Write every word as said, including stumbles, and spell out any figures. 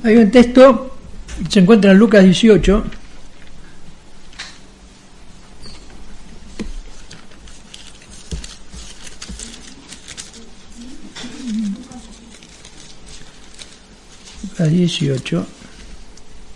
Hay un texto que se encuentra en Lucas dieciocho. Lucas dieciocho.